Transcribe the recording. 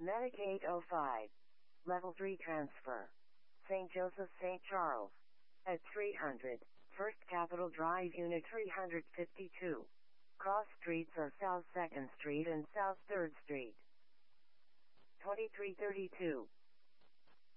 Medic 805. Level 3 transfer. St. Joseph, St. Charles. At 300. First Capitol Drive, Unit 352. Cross streets are South 2nd Street and South 3rd Street. 2332.